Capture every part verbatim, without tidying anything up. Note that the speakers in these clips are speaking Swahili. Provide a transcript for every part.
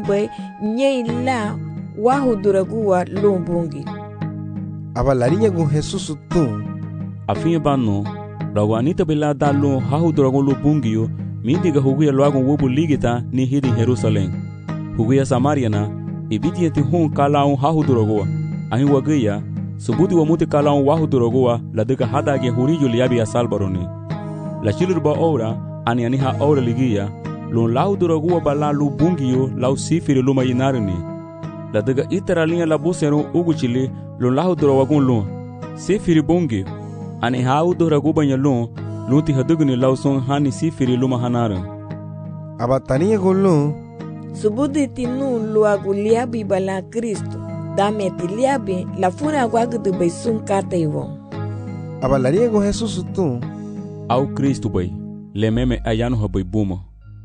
bay nyei la wahu duraguwa lumbungi. Aba larinya gun Jesus tun. Afinha bano, rago anita bela dalo hahu durago lumbungio, mindiga huguya loago wobu ligita ni hidi Jerusalem. Huguya Samariana, ibiti eti hun kalaun hahu duragoa, ahi wagaya, subuti wa muti kalaun wahu duragoa, la deka hadage hurijo liabi ya salbaroni. La chilurba ora, ani aniha ora ligia, lun lau duragoa bala lumbungio, lau sifiri luma yinarini. La deka itara linha la buseru ugu chili, lun lau durawagun lun, sifiri bungi, ani hau duragoba nya lun, lunti hadugni lau son hani sifiri luma hanarin. Aba taniya gulun, subuti tinu luagu liabi bala Kristo, dame ti liabi la funa wagudu bay sun kata iwo. Aba lariya gun Jesus tun. Au Kristo bay, le meme ayano ha bay buma.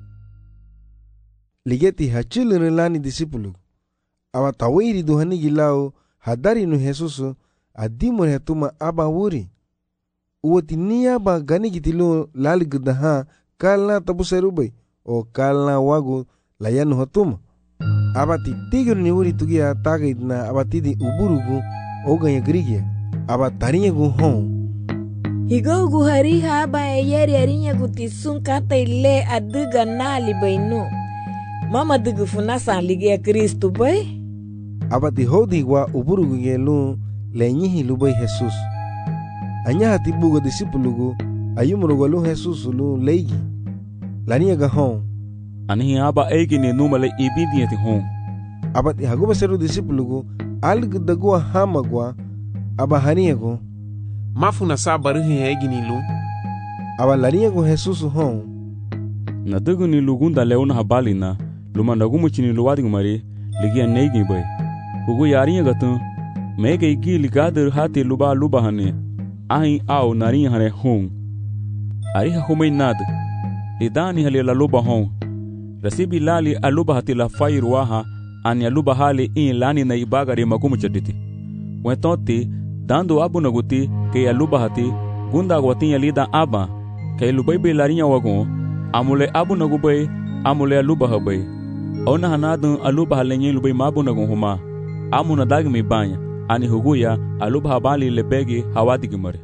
Ligeti hachilun lani disipulu. Aba tawiri duhani gilao hadari nu Jesus adimur hetuma aba wuri. Uwati niya ba gani gitilu lali gudaha kalna tabu serubay o kalna wagu layanu hatuma. Abati tigir ni wuri tugia tagay na abati di uburugu o ganya grigia. Aba tarinya gu hon. Higo gu hari haba e yeri arinya gu tisun kata ile aduga nali bay no. Mama dugu funasa ligia Kristo bay. Abati hodi wa uburugu ngelu lenyihi lubay Jesus. Anya hati bugo disipulugu ayumrugo lu Jesus lu leigi. Laniya ga hon. Anihi aba egi ni numale ibidi eti hon. Abati haguba seru disipulugu alg dagua hamagwa aba haniya go. Mafuna sabaruhi egi ni lu. Aba laniya go Jesus hon. Na dugu ni lugunda leona habali na luma nagumu chini luwadi ngumari ligia neigi bay. Hugu yarinya gatun mege igi ligader hati luba luba hane. Ahi au narinya hane hon. Ariha humay nad. Lidani hali la luba hon. Rasibi lali aluba hati la fairu waha ani aluba hali in lani na ibagari magumu chaditi. Wentonti dando abu naguti ke aluba hati gunda agwatinya lida aba ke lubaibe larinya wagon amule abu nagubay amule aluba habay. Ona hanadun aluba halenye lubai mabu nagun huma. Amu nadagi mi banya ani huguya aluba habali lebegi hawadi gimare.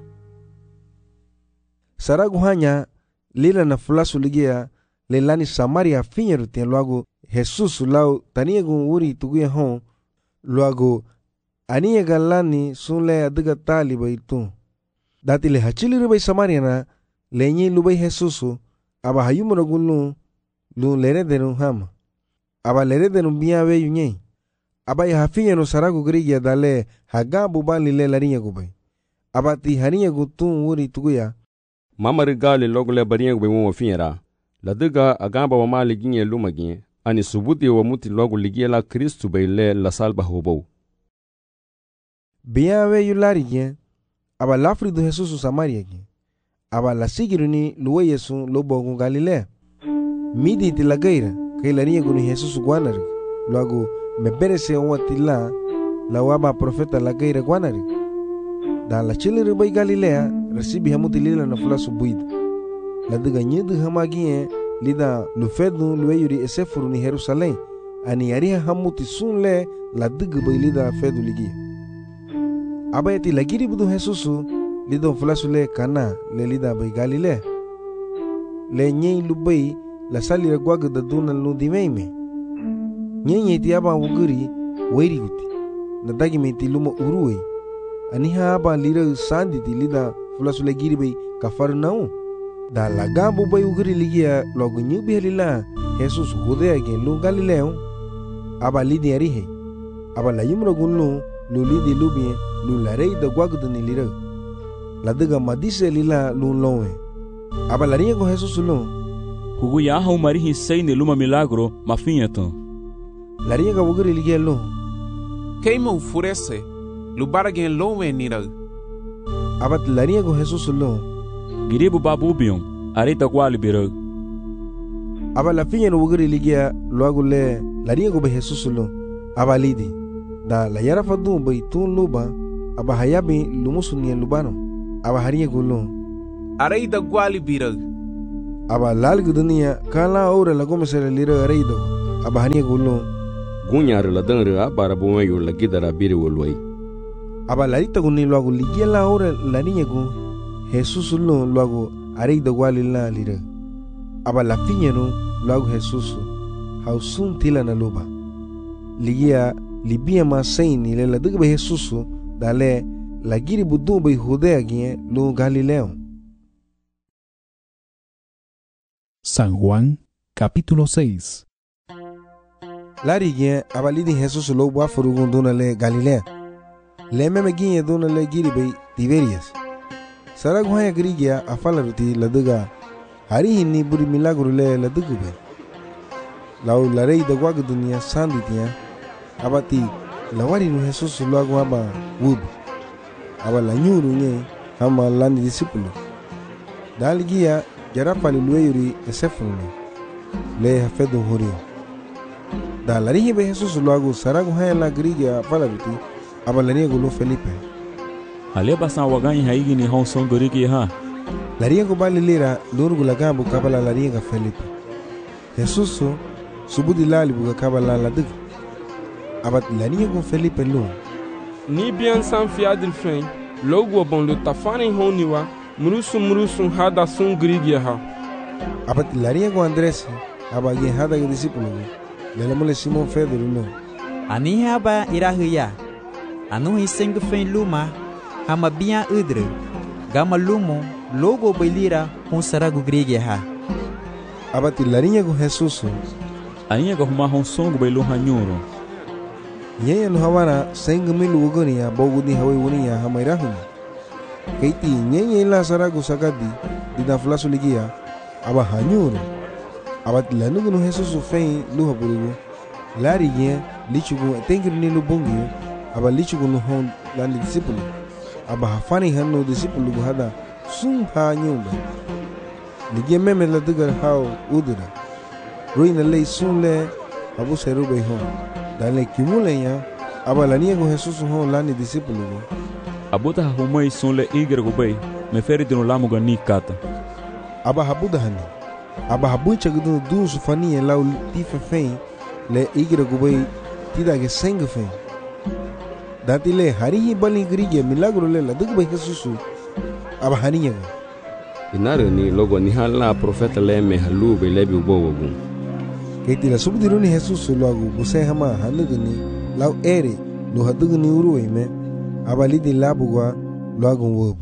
Saragu hanya lila na fulasu ligia lelani Samaria finyeru tien luagu Jesus lau taniya gun wuri tuguya hon luagu aniya galani sunle adiga tali bay tun. Dati le hachili rubay Samaria na lenye lubay Jesus aba hayumura gun lu lu lere denu hama. Aba lere denu biya weyu nye. Aba ya hafinyenu saragu grigia dale hagabu bali le larinya gubay. Aba ti harinya gutun wuri tuguya. Mama rigali logule barinya gubay mwa finyera. Ladiga agamba wa mali ginye luma ginye. Ani subuti wa muti logu ligia la Kristu bay le la salba hobou. Biya weyu lari gen. Aba lafri du Jesus Samaria gen. Aba la sigiruni luwe Yesu lobo gun Galilea. Midi ti la gaira. Kay larinya guni Jesus guanarik. Luagu meberese watila la waba profeta la gaira guanarik. Da la chile bay Galilea resibi hamuti lila na fula subuid. La diga nyedu hamagie lida lufedu lueyuri esefuru ni Jerusalem. Ani yariha hamuti sunle la diga bay lida fedu ligia. Aba yati lagiri budu Jesusu lido fula sule kana le lida bay Galilea. Le nyei lubay la salira guaga da dunan lu dimeime. Nyenye ti aba wuguri wairi guti. Nadagi me ti luma uruwe. Aniha aba lira sandi ti lida fulasule giri bay kafar nau. Da lagabu bay wuguri ligia logo nyubi halila Jesus hude again lu Galileo. Aba lidi arihe. Aba la yumra gunlu lu lidi lubie lu la rei da guaga da ni lira. La diga madise lila lu lowe. Aba la rinha con Jesus lu. Hugu ya hau marihi sei ne luma milagro mafinha ton. Larinha ga wuguri ligia lo. Keima ufurese. Lubara gen lowe nira. Abat larinha con Jesus lo. Giribu babu bion. Areta kwali biro. Aba la finha no wuguri ligia loagu le larinha go be Jesus lo. Aba lidi. Da la yara fadu bay tun luba. Aba hayabi lumusunia lubano. Aba harinha go lo. Areta kwali biro. Aba lal gudunia kala ora la gomesere lira reido aba hania gulu gunyar la dangre a bara buma yo la gidara biri wolwai. Aba larita guni luago ligia la ora la niña gu Jesús lo luago arei da wali la lira. Aba la finya no luago Jesús hausun tila na luba. Ligia libia ma saini le la dugbe Jesús dale la giri budu be Judea gie lo Galileo. San Juan, capítulo seis. Lari gie abalidi Jesús lo wa furugun dona le Galilea. Le meme gie dona le giri be Tiberias. Sarag haya grigia afala ruti la duga hari hinni buri milagro le la dugbe. Lau la rei da wag dunia sanditia abati la wari no Jesús lo agwa ba wub. Aba la nyuru nye hama landi discipulu. Dalgia jarapa li lueyuri esefunu le hafedo hori. Da la rihi be Jesús lo agu saragu haya la grigia afala ruti aba la riego lo Felipe. Ale basan waganyi haigi ni hon son goriki ha. La riego bali lira lurgu la gambu kabala la riega Felipe. Jesús subudi lali buga kabala la dig. Abat la riego Felipe lo. Ni bien san fiadil fen logo bon lo tafani honiwa murusu murusu hada sun grigia ha. Abat la riego Andrés aba gen hada ge discípulo. Le lemole Simon Pedro no. Ani haba irahuya. Anu hiseng fen luma hama bian udre. Gama lumo logo belira hon saragu grigia ha. Abat la riego Jesús. Aniya ko huma hon songo be lo hanyoro. Yeye no hawana sengu milu ugoni ya bogu ni hawi wuni ya hamairahu. Keiti yeye la saragu sagadi di daflasu ligia aba hanyuru. Abat lanugu no Jesús fei luha burigu. Lari ye lichugu tengiru ni lubungi aba lichugu no hon landi disipulu. Aba hafani hanu disipulu gu hada sum ha nyumba. Ligia meme la dugar hao udura. Ruina lei sun le abu serube hon. Dale kimulenya aba la niego Jesús hon lani discípulo. Abuta humai son le igre go bay me feri dino lamu ga ni kata. Aba habuda hani. Aba habucha gudu du sufani lau tife fein le igre go bay tida ge seng fein. Dati le hari bali grige milagro le la dug bay Jesús. Aba haniya. Inare ni logo ni hala profeta le me halu be lebi bogo. Keiti la subdiruni Jesús lo agu buse hama hanugni lau ere lo hadugni uruwe me abalidi labugwa lo agu wob.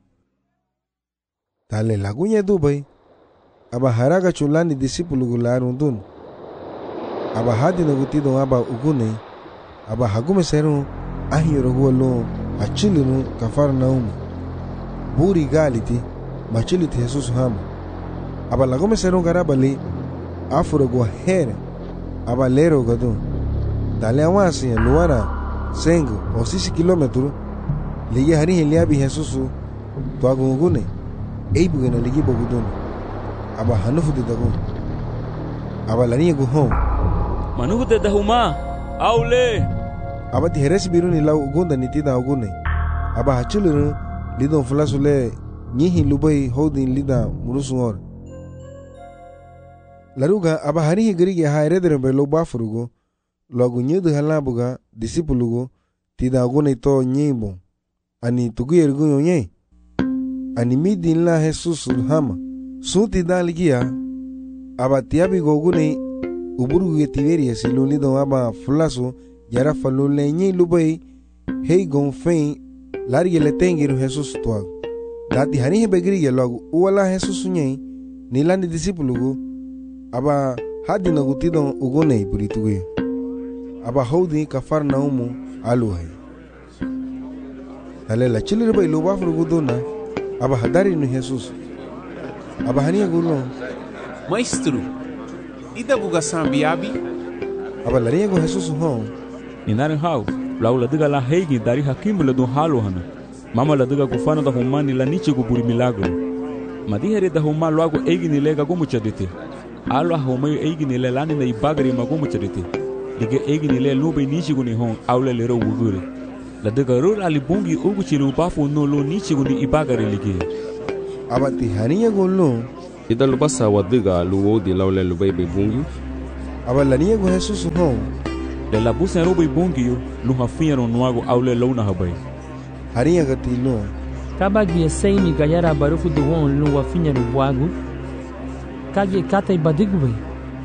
Tale lagunya dubai aba haraga chulani disipulu gularun dun. Aba hadi na gutido aba ugune aba hagume seru ahiro huwa lo achilinu kafar naumu. Buri galiti machiliti Jesús hama. Aba lagume seru garabali afuro go here abalero gado dale awasi luara sengo o sisi kilometro liye hari heliabi Jesús to agungune eibu gena ligi bogudon aba hanufu de dago aba lani go home manuhu de dahuma aule aba ti heres biruni law gonda nitida ogune aba hachuluru lidon flasule nyihi lubai holding lida murusungor. Laruga aba hari grige ha eredere be lo bafurugo logo nyedu halabuga disipulugo tida agone to nyimbo ani tuguyergo yonye ani midin la Jesús hama suti daligia aba tiabi gogune uburu ge Tiberias lulido aba flaso yara falu lenye lubai hey gon fein large le tengiru Jesús toa dati hari be grige logo wala Jesús nye ni landi disipulugo aba hadi na gutido ugone burituge aba hodi kafar naumu aluhay dale la chilire bay lo bafru gudona aba hadari no Jesús aba hania gulo Maestro, ida buga sambiabi aba la riego Jesús hon inare hau lau la diga la heigi dari hakimu le don halo hana mama la diga kufana da humani la niche go buri milagro madihere da huma logo eigi ni lega go muchadite alo homayo eigi ni le lani na ibagari ma go muchadite dige eigi ni le lube niche go ni hon awle le ro wugure la diga ro ali bungi ugu chilu bafu no lo niche go ni ibagari lige aba ti hania golo ida lo basa wadiga lo wodi lawle lo bebe bungi aba la niego Jesús hon Le la busen robo ibongio lu hafiero nuago aule launa habai. Harinha gati no. Kaba gie sei mi gayara barufu do won lu wafinya no buagu. Kage kata ibadigwe.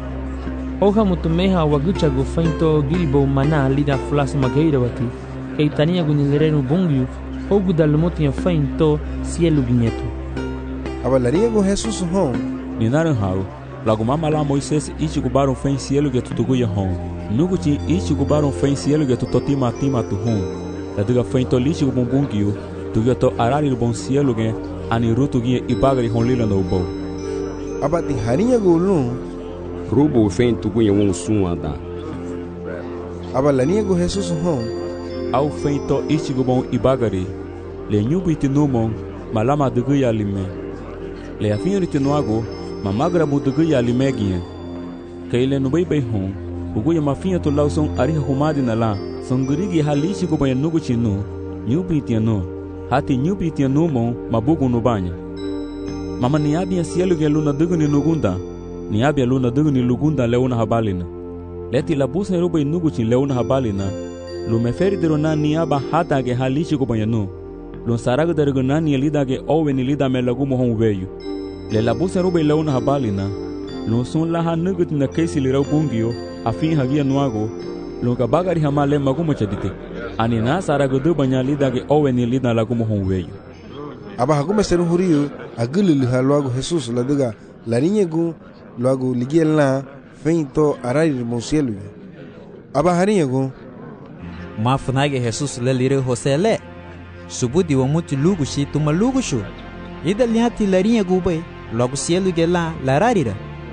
Oha mutumeha wagucha go fainto gilbo mana lida flas magaira wati. Keitania gunilere bongio. Ogu dalmotinha fainto cielo guinheto. Abalaria go Jesus hon. Ninaran hao. Lago mama lá Moisés ichi gubaron fen cielo ge tutuguya hon. Nugu ti ichi gubaron fen cielo ge tutotima tima tu hon. La diga fen to lichi gubumbungio. Tugia to arari bon cielo ge ani rutu ge ibagari hon lila no bo. Abati harinha go lun. Rubo fen tuguya won sun ada. Abalaria go Jesus hon. Au fen to ichi gubon ibagari. Le nyubi tinumon malama duguya lime. Le afinri tinuago ma magra budugu ya limegia kaile no bebe hon ugu ya mafinha to lauson ariha humadi na la songurigi halishi ko banho nugu chinu nyubi tiano hati nyubi tiano mon mabugu no banha mama niabi asielo ge luna dugu ni lugunda niabi luna dugu ni lugunda leona habalina leti la busa robo nugu chin leona habalina lu meferi derona niaba hata ge halishi ko banho lu saraga dergona ni lida ge oweni lida me lagu mo hon veio le la busa roba ilauna habalina lo son la hanugut na kesi lirau bungio afin hagia nuago lo ka bagari hamale magumo chadite ani na sara godo banya lida ge oweni lida lagumo honweyo aba hagume seru huriyo agulu haluago Jesus la diga la niñegu luago ligiela feinto arari monsielo aba hariñegu mafunage Jesus le lire hosele subudi wa muti lugu shi tuma lugu shu ida liati larinha gubei logo cielo ge lá lararira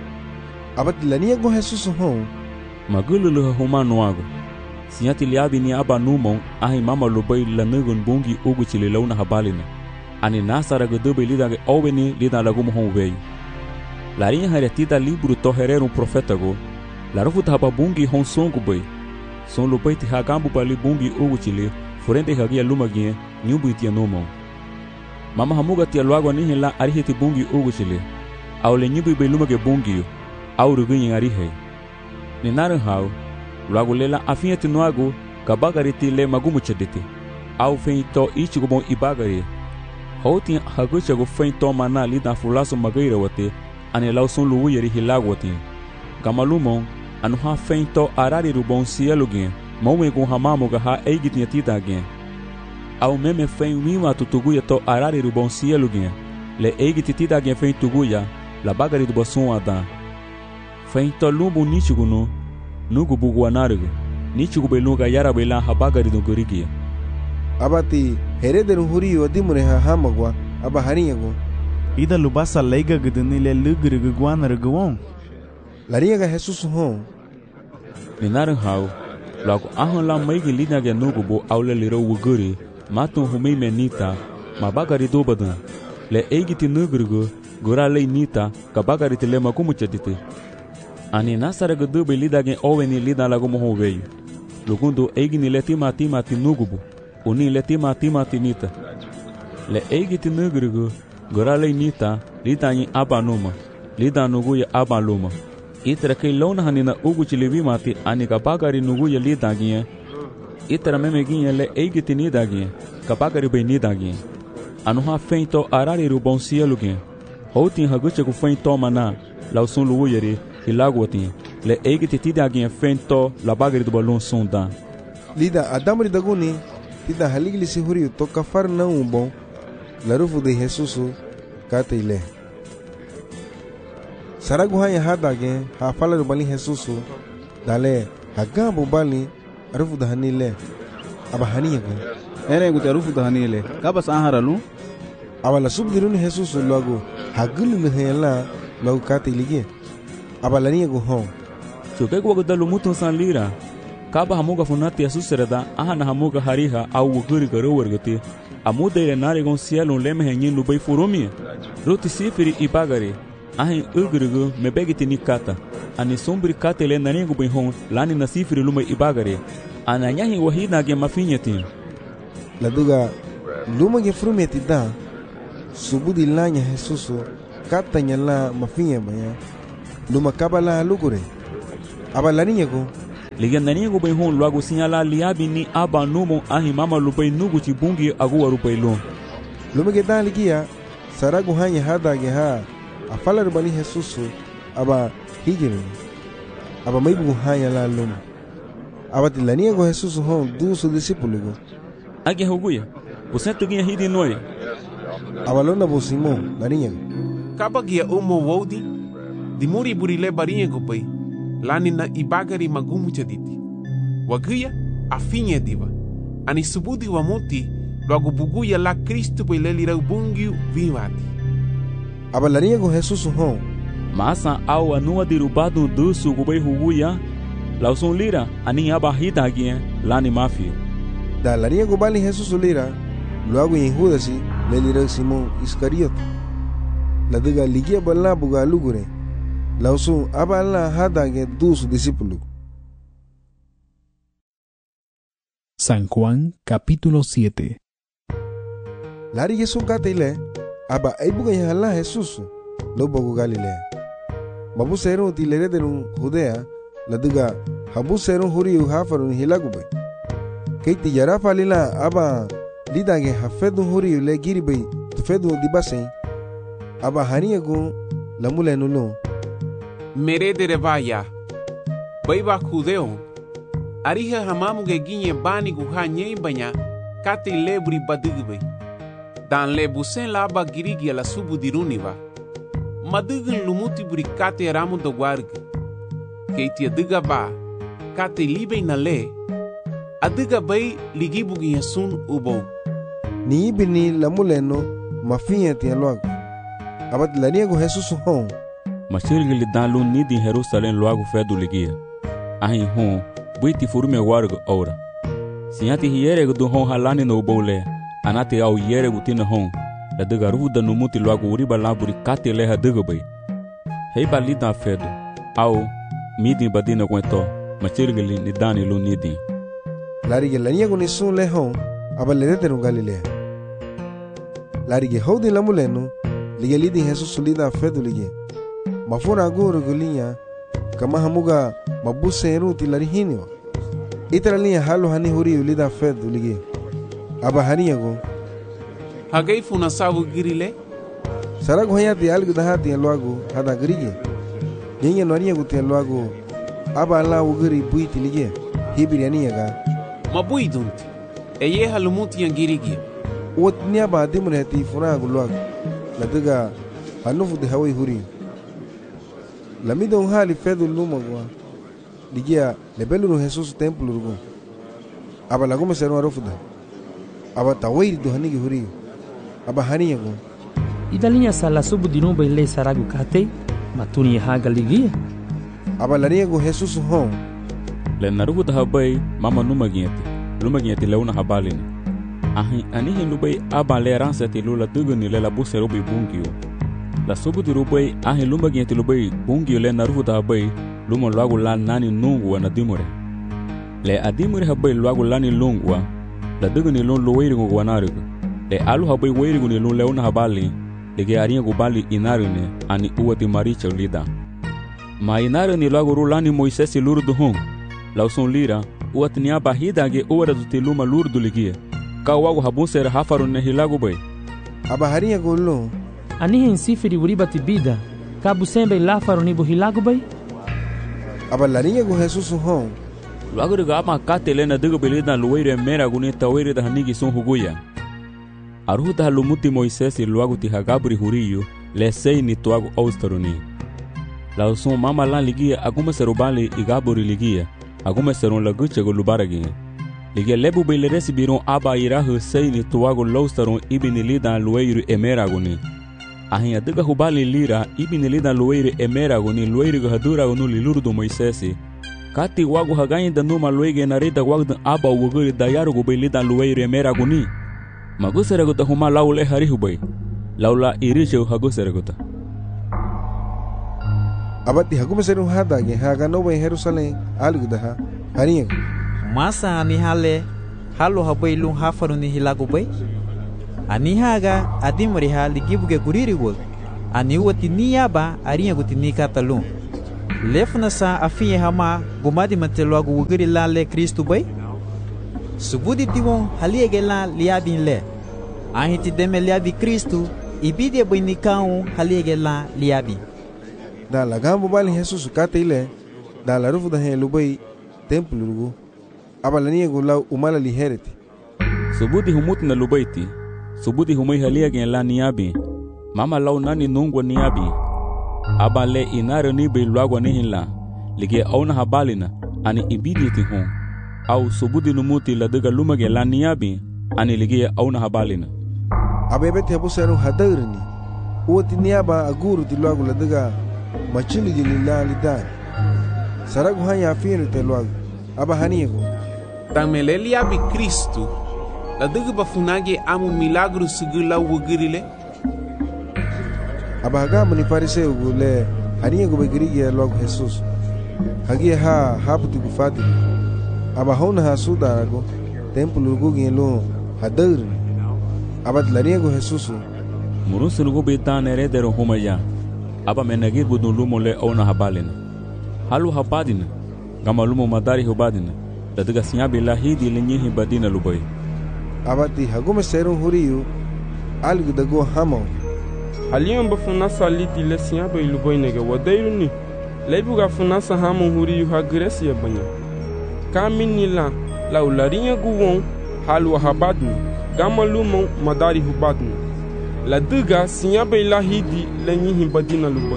abati larinha go Jesus hon magulu lu huma nuago siati liabi ni aba numon ahi mama lubai lanugun bungi ugu chile launa habalina ani nasara go dobe lida ge oweni lida lagumo hon veio larinha haretita libro to herero um profeta go larufuta haba bungi hon songo bai son lubai ti hagambu bali bungi ugu chile forente hagia lumagie nyumbu itia numon mama hamuga tia luago nihin la arihiti bungi ugu chile au le nyubi beluma ge bungi au rugunyin arihe ni naran hao luago lela afinyati nuago kabagari ti le magumu chaditi au feito ichi gubon ibagari houtin hagucha go feito mana lida fulaso magaira wate ane lau son lugu yeri hilago wate gamalumon anu ha feito arari rubon cielo gen mawe gun hamamo ga ha eigitinha tita gen au meme fen wima tutuguya to arari do bon cielo gen le eigi tita gen fen tuguya la bagari do boson ada fen to lumbu nichigu no nugu bugu anargo nichigu beluga yara bela ha bagari do gorigia abati hereder huriyo dimure ha hamagwa aba harinyago ida lubasa leiga gudni le lugrigu guanargo laringa Jesus hon ninaran hao lago ahon la maigi lina ge nugu bo aule liro wuguri matun humei menita mabagari dobadan le eigiti nugrugo gora lei nita kabagari te lema como chadite ani nasara go dobe lida gen oweni lida lago mo veio lugundo eigini leti mati mati nugubo uni leti mati mati nita le eigiti nugrugo gora lei nita lida yin abanuma lida nugu ya abaluma itra kei lona hanina ugu chilevi mati ani kabagari nugu ya lida gen itra meme ginha le eigiti nida gen kabagari be nida gen anu ha feito arari ru bon cielo gen houtin haguche ku feito mana lausun lugu yeri hilagotin le eigiti tida gen feito la bagari do balon sonda lida adamri daguni tida haligli se huriu to kafar na um bom larufu de Jesus kate ile saragu ha hada gen ha fala ru bali Jesus dale hagambo bali arufu da hanile aba haniye gen ere gu tarufu da hanile kabas aharalu abala subdirun Jesus logo hagulu hela logo kate lige abala niye go hon choke go dalu muton san lira kaba hamuga funati Jesus sereda ahana hamuga hariha au guri garo wargati amuda ile nare gon cielo leme henyin lubai furumi roti sifiri ibagari ahin ugrugo mebegiti nikata ani sombri kate le naningo bin hon lani na sifiri luma ibagari ananyahi wahina ge mafinyatin la duga luma ge frumeti da subudi lanya Jesus kata nyala mafinya baya luma kabala lugure abala niye go ligia nani go bai hon luago sinyala liabi ni aba numo ahi mama lupai nugu chibungi agu warupai lo lumege dan ligia saragu hanya hada ge ha afala rubani Jesus aba higiru aba maibu hanya la lum aba tilania go Jesus hon du su discípulo go age hoguya você tuginha hidi noi aba lona bo Simon larinha kabagia umo wodi dimuri burile barinha go pai lani na ibagari magumu chaditi wagia afinha diva ani subudi wa moti logo buguya la Cristo pai lelira bungi vivati aba larinha go Jesus hon masa au anua dirubado dusu go bai huguya lauson lira ani aba hida gie lani mafia da larinha go bali Jesus lira logo em Judas lelira Simon Iscariote la diga ligia bala buga lugure lauson aba la hada ge dos discípulos. San Juan capítulo siete. Lari Jesús katile aba aibuga hala Jesús lo bogo Galilea babu sero tilere derun Judea la diga habu sero huriu hafarun hilagube keiti yara falila aba lidage hafedu huriu le giribai tufedu dibasei aba haniago lamule nulo mere derevaya baiba judeo ariha hamamu ge ginye bani guha nyei banya kati lebri badigbe dan le busen laba girigi la subu diruniva madigin lumuti buri kate ramu do warg keiti adiga ba kate libe na le adiga bai ligibu gi sun ubo ni ibini lamuleno mafinha tinha logo abat lania go Jesus hon machirgi li dan lu ni di Jerusalém logo fedu ligia ahi hon buiti furume warg ora sinyati hiere do hon halani no bole anate au yere gutina hon la diga ruda no muti logo uriba laburi kate le ha diga bai hei bali da fedu au midi badina kwento machirgi li ni dani lu ni di larige lania go ni sun le hon abale de Galilea larige hodi lamuleno liga lidi Jesus lida fedu liga mafura guru gulinya kama hamuga mabuseru tilarihini itaralia halo hani huri lida fedu liga aba haniago hagai funa sabu girile sarago hayati algu dahati loago hada grige ninge noria guti loago aba la ugiri buiti liga hibiri aniaga mabuidunti eye halumuti yangirigi wot niaba dimreti funa loago la diga hanufu de hawai huri lamido hali fedu lumagwa ligia lebelu Jesus templo rugo aba lagu mesero arofuda aba tawiri do hanigi huri aba haniyago idalinya sala subu dinuba ile saragu kate matuni haga ligia aba laniyago Jesus hon le narugo habai mama numagieti lumagieti leuna habalini ahi anihi lubai aba le ransati lula duguni le la busero bi bungio la subu dirubai ahi lumagieti lubai bungio le narugo habai lumo luago la nani nungu na dimure le adimure habai luago lani lungwa la duguni lun luwairi ngo wanarigo le alu habai wairi ngo lun leuna habali le ge aringa go bali inarine ani uwati maricha lida ma inarine luago rulani Moisés lurdu hon la uson lira uwati nia bahida ge ora du teluma lurdu ligia ka wago habun ser hafaru ne hilago bay aba haringa gollo ani hen sifiri uriba tibida ka busembe lafaru ni buhilago bay aba laringa go Jesus hon luago de gama katele na digo belida luwaire mera guni tawire da hanigi son huguya aruda lumuti Moisés luago ti hagabri huriyo le sei ni tuago austaruni la uson mama la ligia aguma serubali igaburi ligia aguma seron laguche go lubaragi ligia lebu bele resibiron aba irahu sei ni tuago laustaron ibini lida luwairu emera guni ahin adiga hubali lira ibini lida luwairu emera guni luwairu go hadura gunu lilurdu Moisés kati wago hagain da numa luege na reda wagdan aba wuguri da yarugo bele da luwairu emera guni magusere go ta huma laule harihu bay laula irishe hagusere go ta abati haguma seru hada ge haga no bay Jerusalem algu daha haniya masa ani hale halo habai lung hafaru ni hilago bay ani haga adimri hali gibuge guriri wo ani wati niyaba ariya guti nika talun Lefna sa afinye hama bumadi matelwagu wugiri la le Kristu bay. Subudi tiwon haliege la liabin le. Ahiti deme liabi Kristu ibide bay nikau haliege la liabi. Da la gambo bali Jesus kate ile da la rufu da hen lubay templo lugu. Abala niego la umala lihereti. Subudi humuti na lubayti. Subudi humay haliege la niabi. Mama lau nani nungwa niabi. Abale inare ni be luagwa nihinla. Lige auna habalina ani ibidi ti hon. Au subudi numuti la daga lumage la niabi ani lige auna habalina. Abebe te busero hadarini. Uoti niaba aguru ti luagu la daga machili gilila lidani. Saragu hanya afinu te luagu. Aba haniego. Tamele liabi Kristu. La daga bafunage amu milagru sigula wugirile. Aba hagamu ni fariseu gule haniego begirige luagu Jesus. Hagie ha haputi gufati. Aba hona ha sudarago templo lugu lo hadarini. Aba tlariego Jesus. Murunsu lugu betan heredero humaya. Aba menagir budu lumo le ona habalina. Halu habadina. Gama lumo madari hubadina. La daga sinyabi la hidi lenyehi badina lubay. Aba ti hagume serun huriyu algu dago hamo. Haliyon bafuna saliti le sinyabi lubay nege wadairuni. Leibuga funasa hamo huriyu hagresi ya banya. Kamini la la ularinya guwon halu habadni. Gama lumo madari hubadni. La daga sinyabi la hidi lenyehi badina lubay.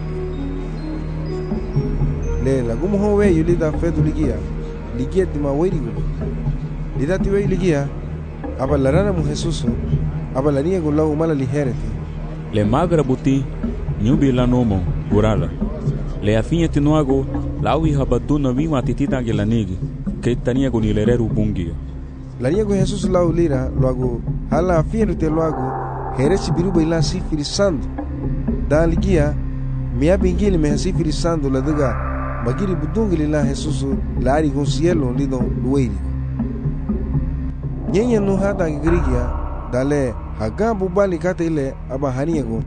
Le la gumo howe yulida fedu ligia. Ligia ti mawiri gubo. Lida ti wei ligia. Aba larana mu Jesus. Aba la niego la umala lihereti. Le magra buti nyubi la nomo gurala. Le afinha tinuago lawi habaduna wima titita gelanigi. Que tania con ilereru bungia. La niego Jesus la ulira luago hala afinha te luago heresi biruba ila sifirisando. Da ligia mia bingili me sifirisando la daga magiri budungili la Jesus la ari con cielo lido lueiri. Nyenye no hata ngirigia dale hagambu bali kate ile aba haniego.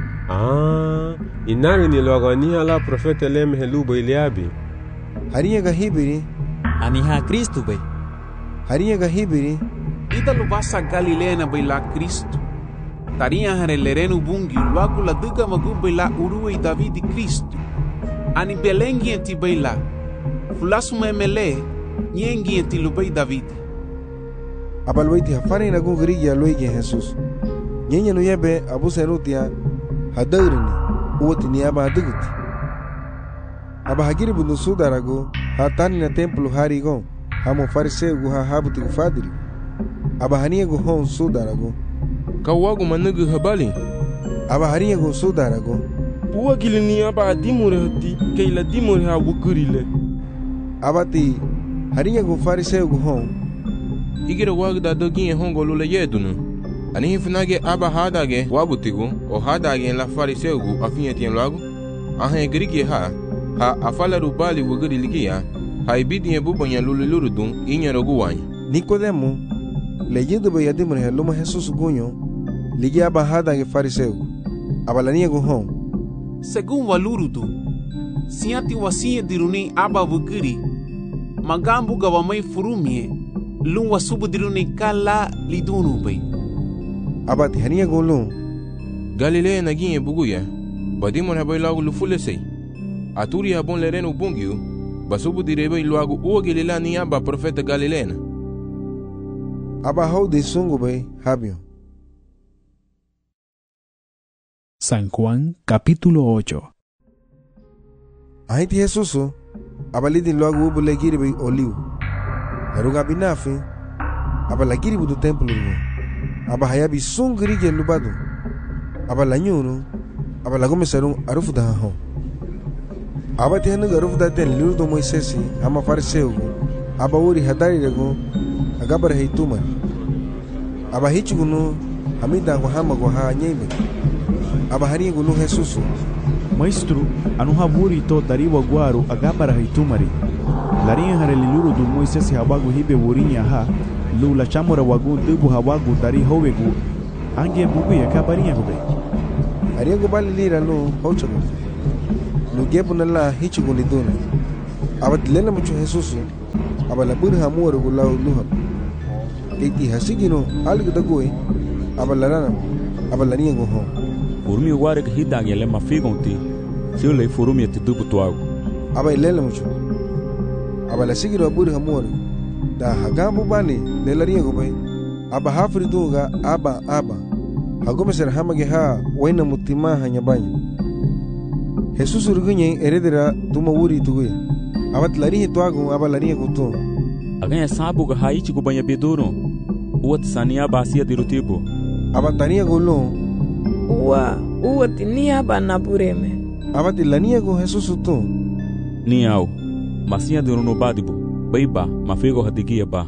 Ah, inari ni logani ala profeta lem helubo iliabi. Haniega hibiri Ani ha Kristu bay. haniega hibiri Ida lubasa Galilena baila Kristu. Taria hare lerenu bungi luagu la daga magu baila uruwe Davidi Kristu. Ani belengi enti baila. Fulasu memele nyengi enti lubay Davidi. abalwaiti hafani na gungirigia luigi Jesus. Nyenye no yebe abu senutia hadarini uoti ni aba haduguti. Aba hagiri bundu sudarago hatani na templo harigon hamo fariseu gu ha habuti gufadiri. Aba haniego hon sudarago Kawagu manugu habali. aba haniego sudarago Puwa gilini aba adimure hati keila dimure ha wukurile. abati haniego fariseu gu hon Higire wagda dogi hongo lule yedunu. Ani hifunage aba hadage wabutigu o hadage la fariseugu afinyetien lagu. Ahe grigi ha ha afala rubali wugiri ligia. Ha ibidi ebubonya lule lurudun inyerogu wanya. Nicodemo leyendo be yadimure heloma Jesus gunyo ligia aba hadage fariseu abalaniego hon. Según walurudu. Siati wasie diruni aba wugiri. Magambu gawamay furumie. Lungwa subu diruni kala lidunu bay. Abati haniego lung. Galilea naginye buguya. Badimon habay lagu lufulesei. Aturi habon lerenu bungiu. Basubu direbe luagu uwa Galilea ni aba profeta Galileana. Aba hau de sungu bay habio. San Juan capítulo ocho. Ahiti Jesuso abalidi luagu ubu legiri bay oliu. Laruga binafi aba lagiri budu templo rugo. Aba hayabi sungirige lubadu. Aba lanyunu aba lagume sarung arufu da hon. Aba tihanu arufu da ten lirudo Moisesi ama fariseu. Aba uri hadari rego agabar heitumar. Aba hichugunu hamida ko hama ko ha nyebe. Aba hari gunu Jesusu. Maestro, anu haburi to dariwa guaru agabara heitumari. Larinha hareliluru du Moisés hawagu hibe wurinya ha lula chamora wagu dubu hawagu dari howegu ange bugu ya kabarinha gube. Ariego bali lira no hochago. lugepu na la hichi guliduna. Abat lena mucho Jesús, abala bur hamur gulau luham. Iti hasigino algo dagoi, abalarana, abalania go home. Furumi ware que hita ngele mafigonti, se eu lei furumi te dubu tuago. Aba lena mucho. Abala sigino bur hamur, da hagamu bani lelaria go bai. Aba hafri duga aba aba. Hagome ser hamage ha waina mutima hanyabanya. Jesús urgunye heredera tuma wuri tugue. Abat lari tuago aba lari gutu. Aganya sabu ga haichi go banya bedoro. Uat sania basia dirutibo. Abat tania golo. Uwa, uat nia bana bureme. Abat lania go Jesús tu. Niao. Masia diruno badibo. Baiba mafego hadigia ba.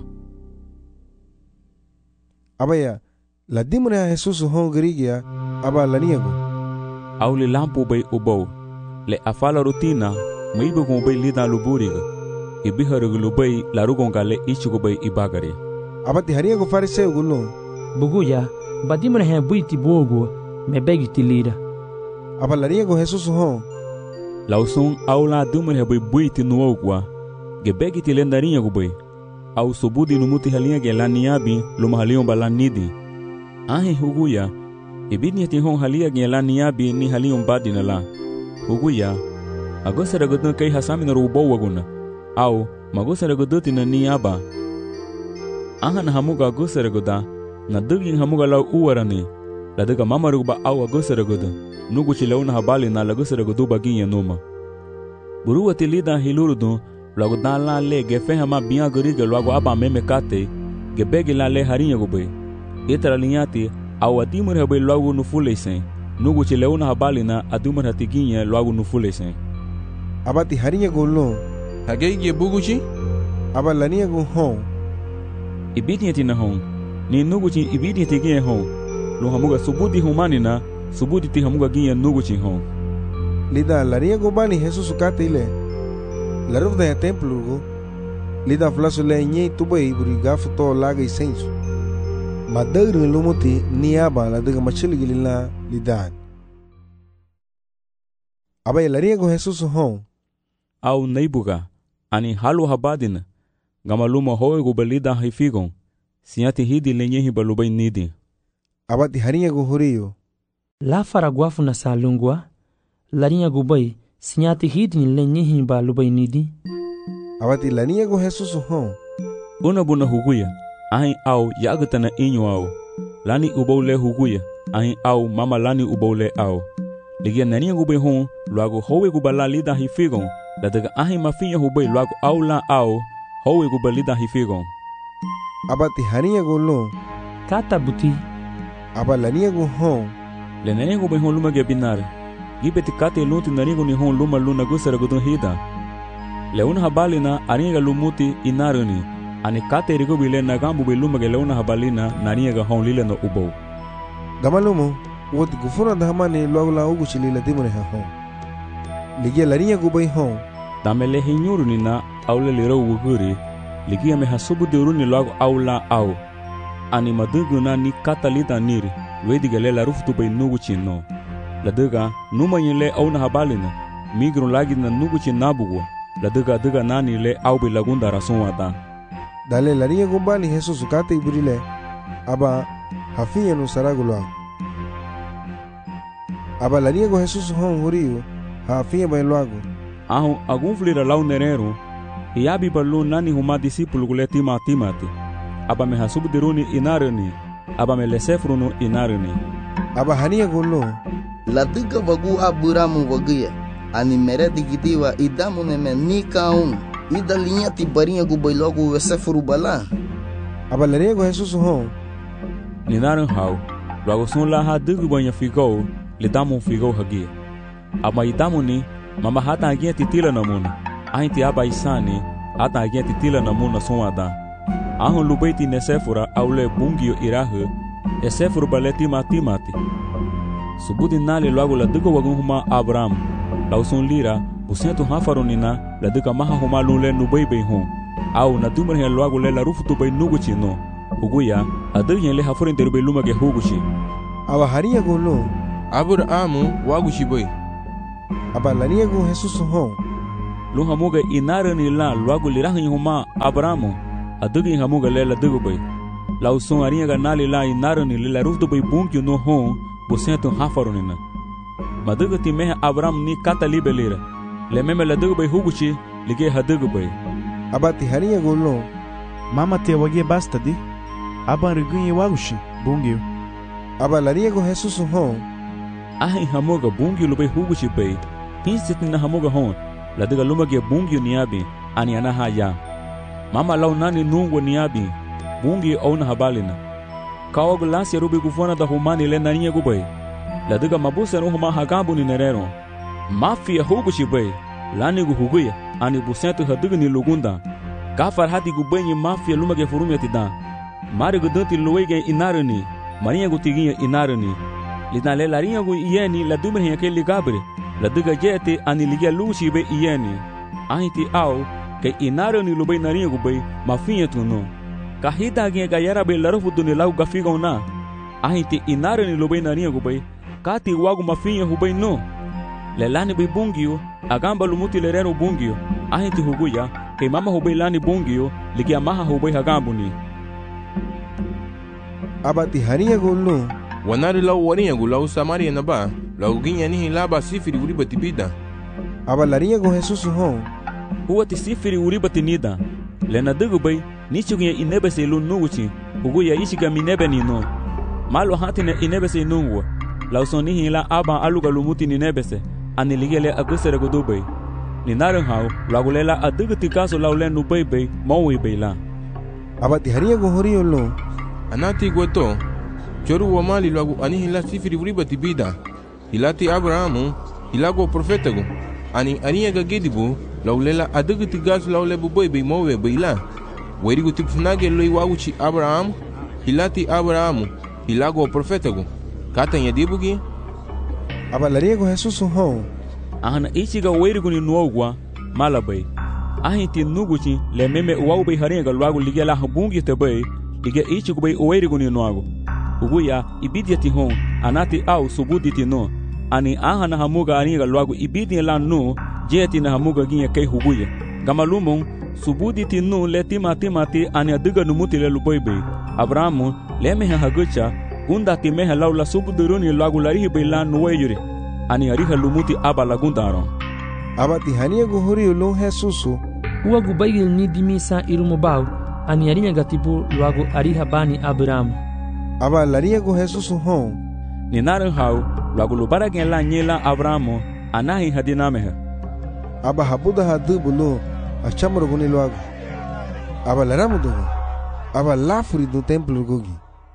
Abaya la dimre a Jesús hon grigia aba lania go. Auli lampo bay ubo. Le afala rutina maibu go bay lida luburiga. Ibiharugo lubay la rugonga le ichigo bay ibagari. Abati haria go fariseu gulo. Buguya, badimre he buiti bogo, me begi tilira. Aba laria go Jesús hon. Lauson aula dumre he bay buiti nuogwa. Ge begi tilendarinha go bay. Au sobudi no muti halinha ge laniabi luma halion balanidi. Ahe huguya. Ibidni ti hon halia ge laniabi ni halion badina la. Huguya. Agosara godun kai hasami na rubo waguna. Au magosara goduti na niaba. Aha na hamuga agosara goda. Na dugin hamuga lau uwarani. La duga mamaruba au agosara goda. Nugu chilauna habali na lagosara godu baginha numa. Burua tilida hilurudu. Logo dan la le ge fe hama biya goriga logo aba meme kate ge bege la le harinha go be etra linhati au adimur habe logo no fulesen nugo te leuna habalina adumur hatiguinha logo no fulesen abati harinha go lo hagei ge buguchi aba lania go hon ibidni na hon ni nugo ti ibidni te ge hon lo hamuga subudi humanina subudi ti hamuga ginha nugo ti hon lida laria go bani Jesus kate ile la ruf da templo go lida flaso le nye tuba ibri gafu to laga isenso madagru lumuti niaba la daga machili gilila lidan aba laria go Jesus hon au neibuga ani halu habadina gamaluma hoe go belida hifigon siati hidi lenye hibalubai nidi abati harinha go horio la faraguafu na salungwa larinha go bai sinyati hidni lenye himba lubai nidi. Abati lania go Jesus hon. Una buna huguya. Ahin au yagatana inyo au. Lani ubole huguya. Ahin au mama lani ubole au. Ligia nania gube hon. Luago howe gubala lida hifigon. Ladaga ahin mafinya hubay luago au la au. Howe gubalida hifigon. Abati harinha go lo. Kata buti. Aba lania go hon. Le nania gube hon luma gebinare. Gibeti kate luti narigo ni hon luma luna gusara gudun hida. Leuna habalina aringa lumuti inaruni. Ani kate rigo bile nagambu biluma ge leuna habalina nariga hon lile no ubo. Gamalumo, wot gufuna dahamani luagula ugu chilila dimune ha hon. Ligia larinha gubai hon. Damele hinyuruni na aule liro uguri. Ligia me hasubu diruni luago aula au. Ani maduguna ni kata lita niri. Wedi la ruftu bay nugu chino. Ladaga numa yile au na habalina migro lagi na nuguchi nabugo ladaga daga nani le au be lagunda rasonwata dale laria gombani Jesus kate ibrile aba hafiya no saragula aba laria go Jesus hon horio hafiya bay lago ahu agunflira lau nerero yabi ballo nani huma discípulo guleti matimati aba me hasubu deruni inarani aba me lesefruno inarani aba hania golo la diga vagu aburamu vagia ani mere digidiwa idamu neme nikaun ida linha tibarinha gu bai logo wese furubala aba lerego Jesus hon ni naran hau logo son la ha digu banha figo le damu figo hagia aba idamu ni mama hata agia titila namuna ainti aba isani hata agia titila namuna sonada ahon lubaiti nesefura aule bungio irahu esefuru baleti matimati subudi nali logo la digo wagun huma Abraham lauson lira busentu hafarunina la diga maha huma lule nubai bei hon au na dumar he logo le la rufutu bei nuguchi no uguya adunya le hafurin derbe lumage huguchi awa haria golo Abrahamu waguchi bei aba laria gu Jesus hon lu hamuga inara ni la luagu lirahin huma Abrahamu adugi hamuga lela dugu bay lau son arinha ga nali la inara ni la rufdo bay bunki no hon bosento hafarunina madugu ti meha Abraham ni kata libelira le meme la dugu bay huguchi lige hadugu bay aba ti harinha gu lo mama te wage basta di aba rigunye wagushi bungi aba laria gu Jesus hon ahin hamuga bungi lu bay huguchi bay hinsit na hamuga hon la diga lumage bungi niabi ani anaha ya mama lau nani nungo niabi bungi auna habalina kawagu lansi rubi gufona da humani le naniye gubay la diga mabusa no huma hagambu ni nerero mafia hugushi bay lani gu huguya ani busentu hadiga ni lugunda kafar hati gubenyi mafia lumage furumi atida mari gudanti luwege inarani mariya gutigiya inarani lina le larinha gu iyeni la dumre heke ligabre la diga jete ani ligia lushi be iyeni ahiti au ke inaro ni lubay narinha gu bay mafinha tuno kahida ge gayara be larufu duni lau gafiga na ahiti inaro ni lubay narinha gu bay kati wagu mafinha hu bay no le lani bay bungio agamba lumuti lerero bungio ahiti huguya ke mama hu bay lani bungio ligia maha hu bay hagambu ni abati harinha gu lo wanari lau warinha gu lau Samaria na ba lau ginya ni laba sifiri uri batibida aba larinha gu Jesus hon huwa ti sifiri uri batinida lena dugu bay nichugiya inebese lu nuguchi huguya ishiga minebe ni no malo hatine inebese nungwa lau sonihi la aba aluga lumuti ni nebese ani ligele agusere gu dubay ni narin hau lagulela adugu tikaso lau lenu bay bay mawi bay la abati harinha gu horio lo anati gweto choru wa mali lagu ani hila sifiri uri batibida hilati Abrahamu hilago profetago ani aniya ga gedibu laulela adugu tigasu laulebu boy bay mowe bayla werigu tipfunage loi wawuchi Abrahamu hilati Abrahamu hilago profetago katan yadibugi aba larinha gu Jesus hon ahana ichiga werigu ni nuogwa malabay ahiti nuguchi le meme wawu bay harinha ga luagu ligela habungi te bay liga ichigu bay werigu ni nuago uguya ibidiati hon anati au subuditi no ani ahana hamuga aniga luagu ibidi la no jeti na hamuga ginye kai huguya gamalumon subuditi no le timati mati ani adiga numuti le luboybe Abrahamu le meha hagucha gunda ti meha laula subuduruni luagu larihi be la nuweyure ani ariha lumuti aba la gundaro abati hania gu hori lo Jesusu uagu baigil ni dimisa irumobau ani arinya gatibu luagu ariha bani Abrahamu aba larinha gu Jesus hon ni narin hau lagu lubara gen la nyela Abrahamu anahi hadinameha aba habuda hadu bulu achamro guni luagu aba laramu dugu aba lafuri do templo gugi.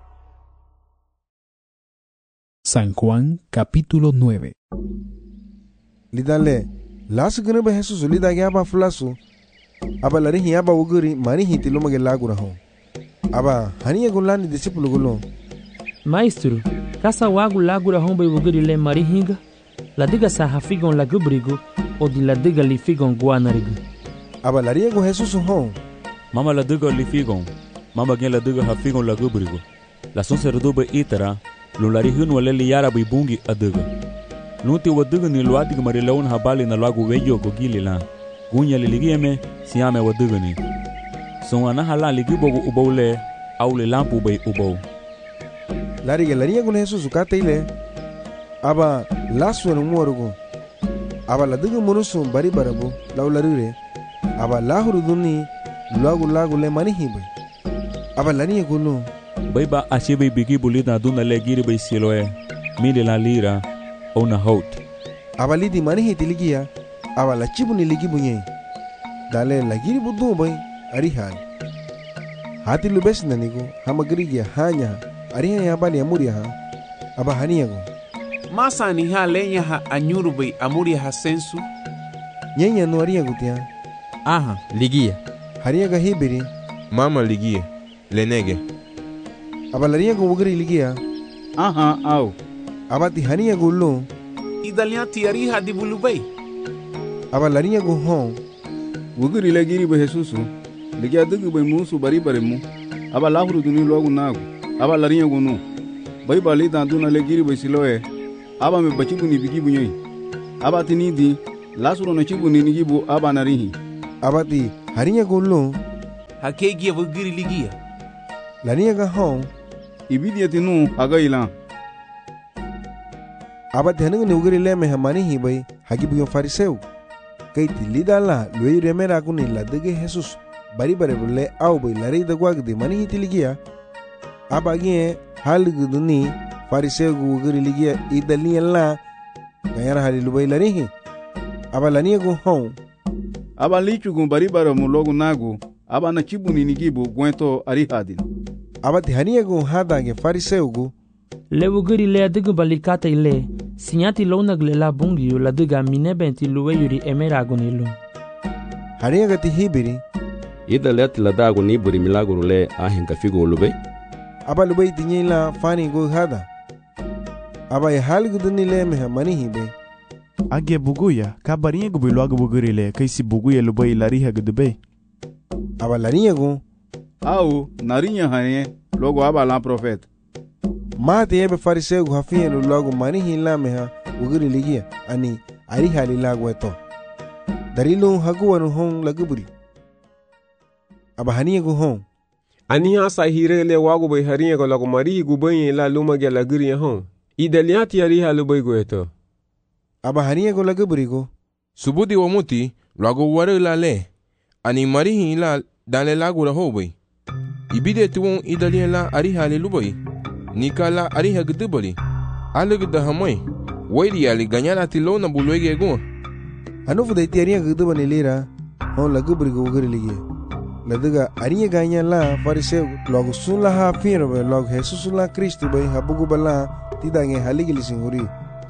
San Juan capítulo nueve. Lidale lasu gune ba Jesus lida ge aba fulasu aba larihi aba uguri mani hiti lumage lagu raho aba haniya gulani discípulo gulo Maestro, kasa wagu lagura homba ibugiri le marihinga, la diga sa hafigon la gubrigo, o di la diga li figon guanarigo. Aba la riego Jesus hon. Mama la diga li figon, mama gen la diga hafigon la gubrigo. La son serdobe itara, lo la rihun wale li yara bibungi adiga. Nunti wa diga ni lo adiga marilaun habali na lagu weyo go gili la. Gunya li ligieme, siame wa diga ni. Son anahala ligibogo ubaule, au li lampu bay ubau. Lariga larinha com Jesus ukata ile aba lasu no morugo aba la diga monusu bari barabu law larire aba lahuru duni lagu lagu le manihibe aba larinha gulu baiba achibe bigi bulida duna le giri bay siloe mili la lira ona hot aba lidi manihi tiligia aba la chibuni ligi bunye dale la giri budu bay arihan hati lubes nanigo hamagrigia hanya ariha ya bani amuria ha aba haniago masa ni ha lenya ha anyurubai amuria ha sensu nyenya no aria gutia aha ligia hariaga hibiri mama ligia lenege aba laria go wugri ligia aha au aba ti hania go lo idalia ti ariha di bulubai aba laria go hon wugri legiri be Jesusu ligia dugu be musu bari bare mu aba lahuru duni logu nagu aba larinha gunu bai bali tantu na legiri bai siloe aba me bachi buni bigi bunyoi abati nidi Lazaro na chibu ni nigibu aba narihi. Abati harinya gollo. Hakegi avugiri ligia. Laniya ga hon. Ibidi tinu aga ila. Abati hanung ni ugiri le me hamani hi bai hagibu yo fariseu. Kai tilida la luei remera kuni la dege Jesus. Bari bare bulle au bai lari da gwag de mani hi tiligia. Abagi hal guduni fariseu gu ugiri ligia idali la gayara halilu bai lari hi. Aba laniya gu hon. Aba lichu gu bari bare mu logu nagu. Aba na chibu ni nigibu gwento arihadin. Abati haniya gu hada ge fariseu gu. Le ugiri le adigu balikata ile. Sinyati lonag le la bungi yu la diga minebenti luwe yuri emera agonilu. Haniya gati hibiri. Ida leti la dagu ni buri milaguru le ahin kafigo lube. Aba lube itinye la fani gu hada. Aba ya hal guduni le meha mani hibe. Age buguya ka bariye gu bilu agu bugiri le kaisi buguya lube ilariha gudube. Aba laniya gu. Au narinya hanye logo aba la profet. Mate ebe fariseu gu hafiye lu logo mani hi la meha ugiri ligia ani ariha li lagu eto. Darilu haguwa nu hong laguburi. Aba haniya gu hong. Ani hasa hire le wagu bai hariya ko lagu marihi gu bai la luma ge lagiri hong. Idaliati ariha lu bai gu eto. Aba haniya gu laguburi gu. Subudi wa muti lagu wari la le. Ani marihi la dale lagu la ho bai. Ibide tuwon idaliya la ariha li lu bai. Nika la ariha gudubali. Alu guda hamoi. Waidi ali ganyala tilo na bulwege gu. Anufu da iti ariha gudubani lira. Hon laguburi gu ugiri ligia. Ladiga ariya ganya la fariseu logo sun la ha firo be logo Jesus la Kristo bai habugu bala tidange haligili singuri.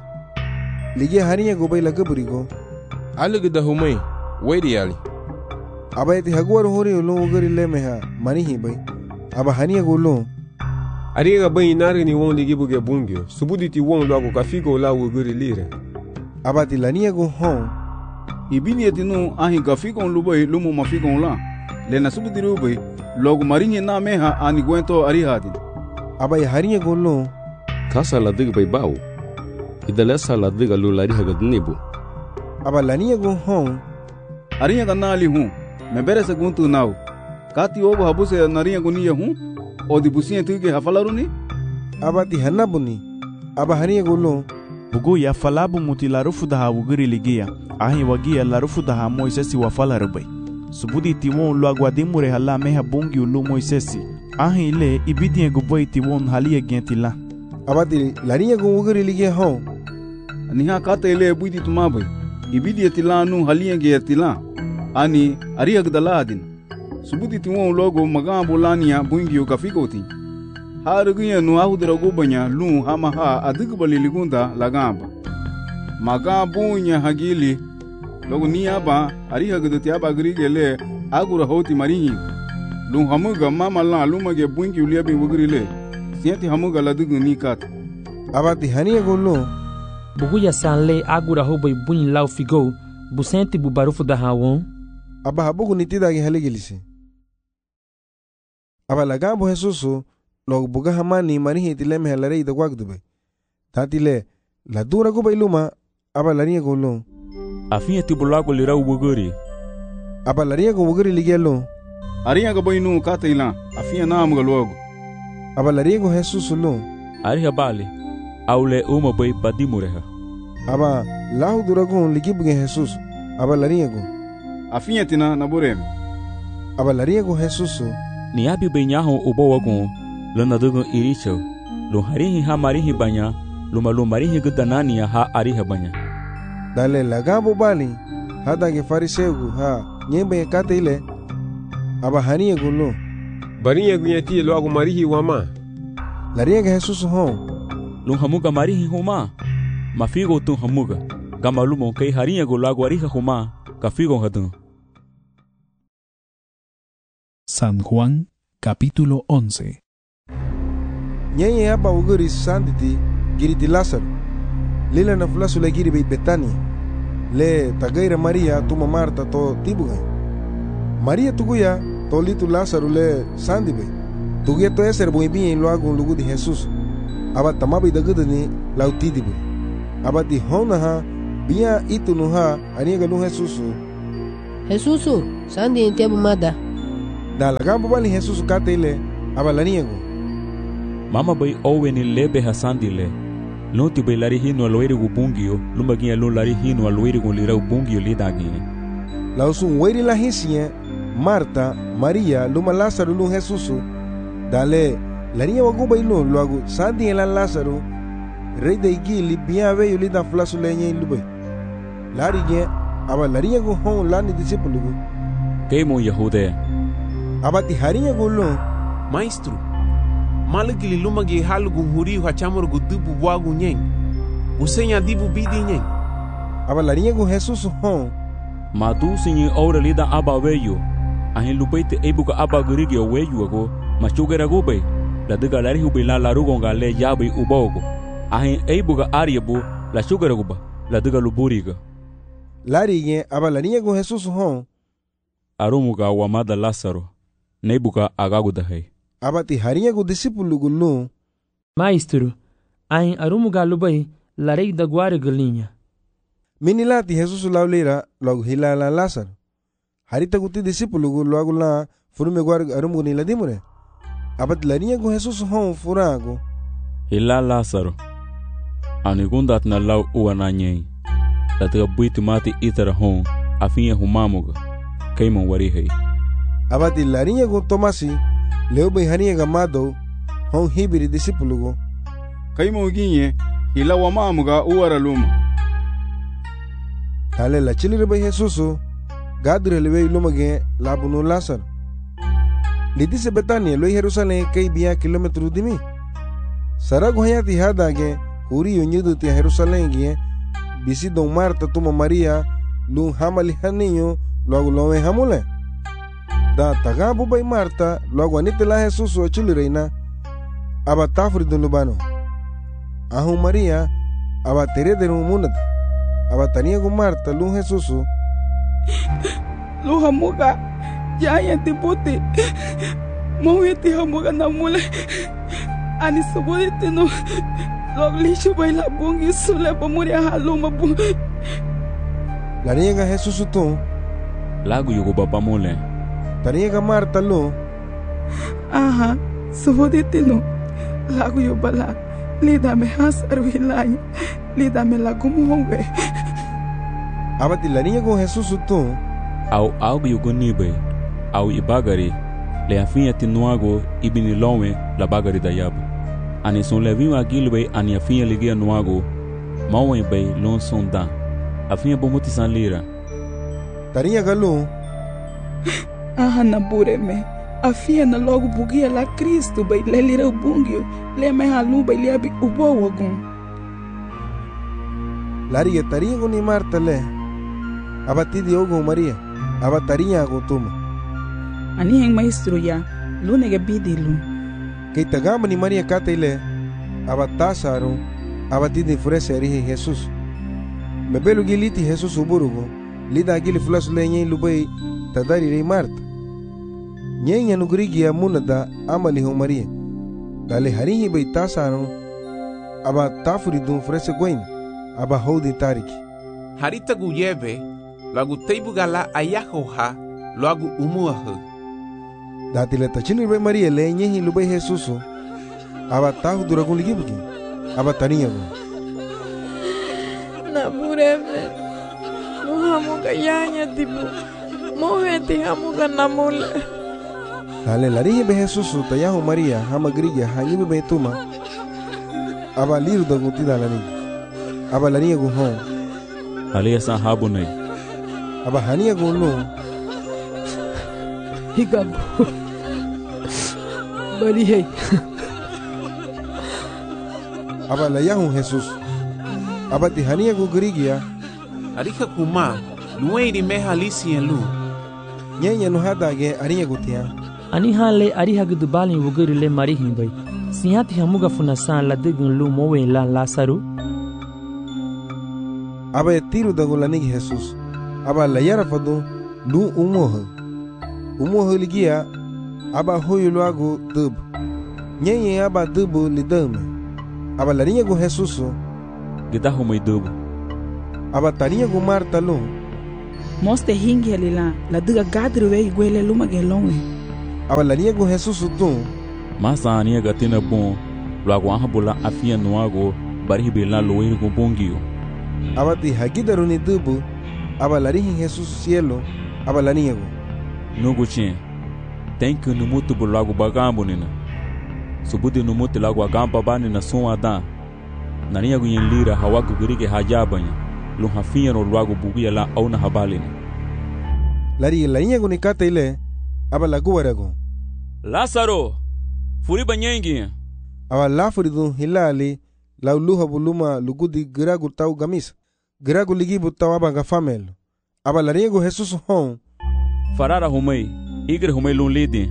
Ligia hariya go bai laguburi go. Alu guda hamoi. Waidi ali. Aba iti haguwar hori ulun ugiri le meha manihi bai. Aba haniya go ulun. Ariga bai nari ni won ligi buge bungyo. Subudi ti won logo kafigo la ugiri lire. Aba ti laniya go hon. Ibini etinu ahi kafigo lubai lumu mafigo la. Lena subudi rubai logo marinye na meha ani gwento arihadin. Aba ya hariya go ulun. Kasa la diga bai bau. Idalesa la diga lu la riha gadnibu. Aba laniya go hon. Ariya ganna ali hu. Membere se guntu nau. Kati ogo habuse nariya guniya hu. Odi busiye tuge hafalaruni. Abati hanabuni. Aba haniya go ulun. Bugu ya falabu muti la rufu daha ugiri ligia. Ahi wagia la rufu daha Moisesi wafalarubai. Subudi tiwon lo aguadimure hala meha bungi ulu Moisesi. Ahi ile ibidi egu boy tiwon halia gentila. Abati laniya go ugiri ligia hon. Aniha kata ile ibidi tumabai. Ibidi etila anu halia gentila. Ani ariya gdala adin. Subudi tiwon logo magambo lania bungi ukafigoti. Harugiya nu ahudra gubanya lu hama ha adigbali ligunda lagamba. Magambo nya hagili logo niaba ariha gdoti aba grigele agura hoti marihi. Lu hamuga mama la lumage bungi uliabi wugrile. Sienti hamuga ladugu nikat. Abati haniya go lu. Buguya sanle agura hobai bunyi lau figo. Busenti bubarufu da hawon. Aba habugu nitida gi haligilisi. Aba lagambo Jesusu logo buga hamani marihi tileme halare ida gwagdube. Tatile la dura go bailuma aba lariya go lu. Afinya tibulago lira ubuguri. Aba lariya go ubuguri ligelo. Ariya go bainu kata ila. Afinya na amuga logo. Aba lariya go Jesusu lu. Ariha bali. Aule uma bai padimureha. Aba lahu dura go ligibuge Jesusu. Aba lariya go. Afinya tina naburem. Aba lariya go Jesusu. Ni abi benyaho ubawa go. Lona dugo iricho. Lo harihi ha marihi banya. Luma lo marihi gudanania ha ariha banya. Dale lagabo bali. Hada ge fariseu gu ha. Nyembe kate ile. Aba haniya gu lu. Bariya gu yati lo agu marihi wama. Lariya ge Jesusu hon. Lo hamuga marihi homa. Mafigo tu hamuga. Gama lumo kei hariya gu lagu ariha homa. Kafigo hadun. San Juan, capítulo once. Nyenye haba uguri sanditi giriti Lázaro. Lila na fulasu le giri Betania. Le tagaira Maria tuma Marta to tibuga. Maria tuguya to litu Lázaro le sandibe. Tuguya to eser buibi en lo agun lugu de Jesús. Aba tamabi dagudani lautidibu. Aba di hona ha Bia itu nuha aniga lu Jesus. Jesus, sandi entiabu mada. Dala gambo bali Jesus katele abalaniego. Mama bay oweni lebe hasandile. Lonti bay lari hino aloiri gubungio, lumagia lo lari hino aloiri gulira ubungio lidagi. Lausun weri la hisie Marta, Maria, luma Lázaro lu Jesus. Dale larinya waguba ilo luagu sandi la Lázaro. Rey de igili bia ve yulida flasu lenye ilube. Lari ge aba larinya go hon lani discípulo. Keimo Yahude. Aba ti harinya go lo. Maestro. Malagili lumagi halugu huri hachamur gudubu wagu nyeng. Usenya dibu bidi nyeng. Aba larinya go Jesus hon. Madu sinye ora lida aba weyo. Ahin lupaite ebuka aba gurigi weyo ago. Machugera gube. La diga lari hubi la larugonga le yabi ubogo. Ahin ebuka ariabu la sugera guba. La diga luburiga. Lari ge aba larinya go Jesus hon. Arumuga wamada Lázaro. Nebuka agagudahay. Abati harinha go discípulo gulu. Maestro, ain arumuga lubai larei da guare galinha. Minilati Jesus lauleira logo hila la Lázaro. Harita guti discípulo gulu logo la furume guare arumu ni ladimure. Abat larinha go Jesus hon furago. Hila Lázaro. Anigundat na lau uananyei. Latiga buiti mati itara hon afinha humamuga. Keimon warihei. Abati larinha go Tomasi. Leo bay harinha gamado hon hibiri discípulo go. Kaimo ginye hila wamamuga uara luma. Tale la chilire bay Jesuso gadre lebe luma ge labuno Lázaro. Lidise Betania lo Jerusalén kay biya kilometro dimi. Sarago hayati hada ge huri yonyudu ti Jerusalén ge bisi don Marta tuma Maria lun hamali haninyo logo lowe hamule. Da tagabu bay Marta logo anite la Jesus o chilireina aba tafri dun lubano ahu Maria aba tere de munad aba tania go Marta lu Jesus lu hamuga ya ya tiputi mo yeti hamuga namule ani subode teno log lishu bay la bungi sule pamuri haluma bu la niega Jesus tu lagu yugo baba mole. Taniega Marta lo. Aha, suboditino. Lagu yo bala. Lida me hasaru hilay. Lida me lagu muwe. Abati la niega con Jesus tu. Au au yugo nibe. Au ibagari. Le afinha tinuago ibini lowe la bagari da yabu. Ani son levin agilbe ani afinha ligia nuago. Mawe bay lon sondan. Afinha bomuti san lira. Taniega lo. Aha na bureme afia na logo bugia la Cristo bay lelira ubungio le me halu bay liabi ubo wagun Lari tarinha ni Marta le abati diogo Maria abatarinha go tuma ani heng maestro ya lune ge bidilu kay tagama ni Maria katele abatasaro abati de frese ari Jesus mebelu giliti Jesus uburugo lida gili flas lenye lubay tadari rei Marta nyenya nugrigia munada amali ho Maria dale harihi bay tasano aba tafuri dun frese gwen aba hodi tariki harita guyebe lagu teibugala ayahoha lagu umuahe datile tachini bay Maria le nyehi lubay Jesuso aba tahu duragun ligibuki aba taniya go na burebe muhamuga yanya tibu moheti hamuga namule dale larihi be Jesuso tayahu Maria hama grigia hanyibe be tuma aba liru da guti dalani aba laniya go hon aliya san habunai aba haniya go no higab bari hey aba layahu Jesus aba ti haniya go grigia arika kuma lueiri me halisi en lu nyenya no hadage ariya gutia ani hale ari hagdu bali wuguri le mari himbai sihati hamuga funasan la digun lu mowe la Lázaro aba tiru da golani Jesus aba la yara fadu lu umoh umoh ligia aba hoyo luago dub nyenya aba dubu lidame aba la rinya go Jesus gita ho mai dubu aba tania gu Marta lo. Moste hingi alila la diga gadri we igwele luma gelonwe. Aba la nia gu Jesus tu. Masa ania gatina bon lwago ahabula afia nuago bari bela loe gu bongio. Aba ti hagidaru ni dubu aba la rihi Jesus cielo aba la nia gu. Nugu chen. Thank you numutu bulago bagambo nina. Subudi numutu lago agamba bani na sonwa da. Nania gu yen lira hawagu gurige hajabanya. Lu hafia no lwago bugia la au na habalini. Lari la nia gu ni kata ile aba la guwarago. Lazaro, furi banyengi. Aba la furidu hilali la uluha buluma lugudi giragu tau gamis. Giragu ligibu tau aba gafamel. Aba la nia gu Jesus hon. Farara humei, igre humei lun lidi.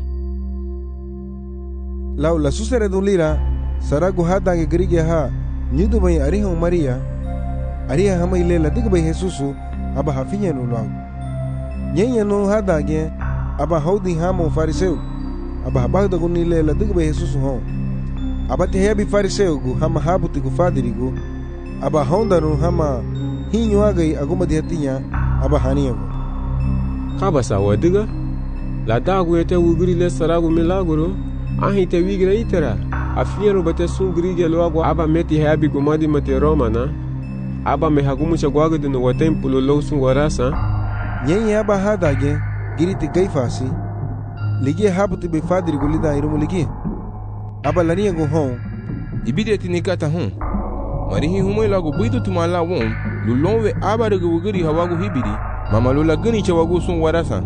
Lau la susere dun lira, saragu hadange grige ha, nyudu bai ariha Maria, ariha hamai le la dig bai Jesusu, aba hafinya no lau. Nyenya no hadange, aba haudi hamo fariseu, aba habagda guni le la dig bai Jesusu hon. Aba te hebi fariseu gu hama habuti gu fadirigu, aba honda no hama hinyo agai aguma dihatinya, aba haniya gu. Kabasa wadiga, la dagu ete wugri le saragu milaguro, ahi te wigra itera, afiero bate sungri gelo agwa aba meti hebi gumadi mate romana, aba me hagumu chagwaga de no watempulo lo sungwarasa. Nyenye aba hadage, giriti gaifasi, ligie habuti be fadiri gulida irumu ligie. Aba lania gu hon, ibide tinikata hon, marihi humo lagu buitu tumala won, lulonwe aba regu wugri hawagu hibiri, mama lola gani chawagu sun warasa.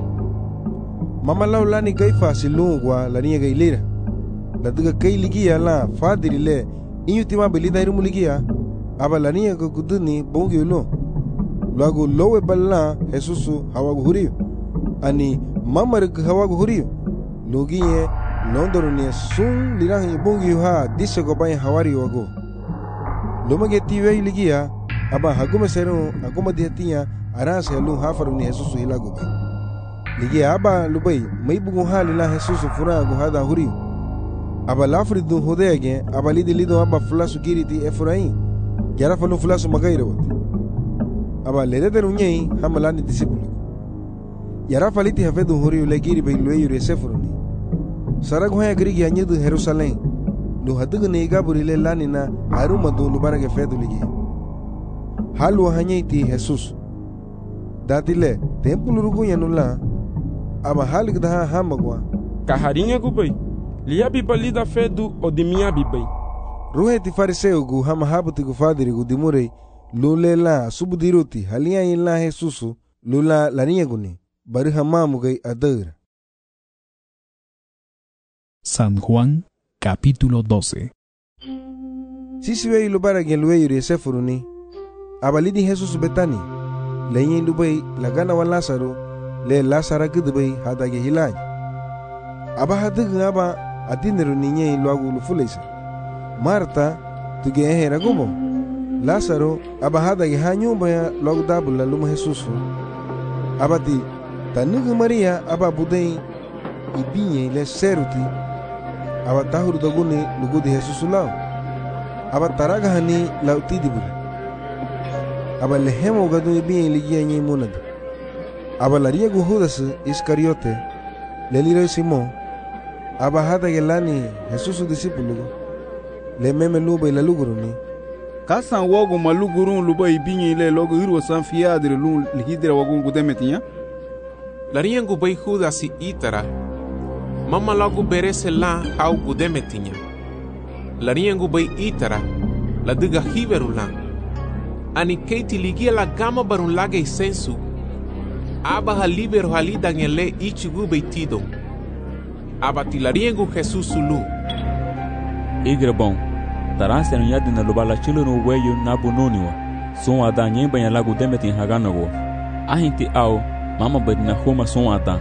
Mama lau lani gaifa si lungwa lani gai lira. La duga kai ligia la fadiri le inyu tima belida irumu ligia. Aba lani ga guduni bongi ulo. Lagu lowe balla Jesusu hawagu huriyo. Ani mama reg hawagu huriyo. Logiye londoro ni sun lirahi bongi ha disse go bai hawari wago. Loma ge tiwe ligia aba hagume seru aguma dihatia arasa lu hafaru ni Jesusu hilago bai. Ligi aba lubai mai bugu hali la Jesusu fura gu hada huri. Aba lafri du hodege aba lidi lido aba fulasu giriti Efraim. Yara falu fulasu magaira wat. Aba ledede nunyei hamalani disipulu. Yara faliti hafedu huri ule giri bai luwe yure sefuruni. Saragu haya grigi anyedu Jerusalem. Lu hadugu ne igaburi le lani na haruma du lubarage fedu ligi. Halu hanyeiti Jesus. Datile tempulu rugu yanula. Aba halik daha hamagwa. Kaharinha gubai. Liabi balida fedu odimia bibai. Ruhe ti fariseu gu hama habuti gu fadiri gu dimurei. Lule la subudiruti halia ila Jesusu. Lula lania guni. Bari hamamu gai adara. San Juan, capítulo doce. Sisiwe ilubara gen luwe yuri sefuruni. Aba lidi Jesus betani. Lenye lubai lagana wa Lazaro. Le Lazara gudbai hadage hilaj. Aba hadig aba adiniru ninye luagu lufulaisa. Marta tuge ehera gumo. Lazaro aba hadage hanyumba ya luagu dabula luma Jesusu. Aba di tanugu Maria aba budei ibinye le seruti. Aba tahuru daguni lugudi Jesusu lao. Aba taraga hani lauti dibula. Aba lehemo gadu ibinye ligia nye munadu. Aba laria gu Judas Iscariote, leliro Simón, aba hada gelani Jesusu discípulo, le meme luba ila luguruni. Kasan wogo malugurun luba ibinyi le logo irwo san fiadre lun lihidra wagun gudemetinya. Laria gu bai Judas itara, mama logo berese la hau gudemetinya. Laria gu bai itara, la diga hiberulan. Ani keiti ligia la gama barun lage sensu. Aba halibero halida ngele ichigu beitido. Aba tilariengu Jesus sulu. Igre bom. Tarase no yadi na lubala chilo no weyo na bunoniwa. Son ada nyemba ya lagu demeti haganago. Ahinti au mama bedina homa son ada.